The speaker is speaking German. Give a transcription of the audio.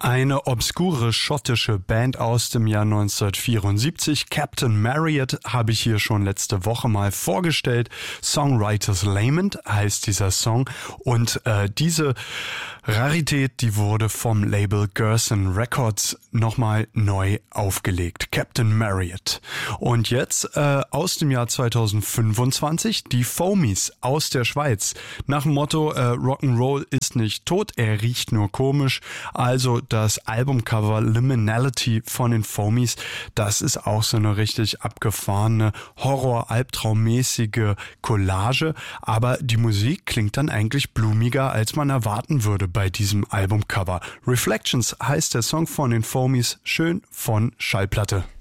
Eine obskure schottische Band aus dem Jahr 1974, Captain Marriott, habe ich hier schon letzte Woche mal vorgestellt. Songwriters Lament heißt dieser Song und diese Rarität, die wurde vom Label Gerson Records nochmal neu aufgelegt. Captain Marriott. Und jetzt aus dem Jahr 2025 die Foamies aus der Schweiz. Nach dem Motto Rock'n'Roll ist nicht tot, er riecht nur komisch. Also das Albumcover Liminality von den Foamies, das ist auch so eine richtig abgefahrene, Horror-Albtraummäßige Collage, aber die Musik klingt dann eigentlich blumiger, als man erwarten würde bei diesem Albumcover. Reflections heißt der Song von den Foamies, schön von Schallplatte.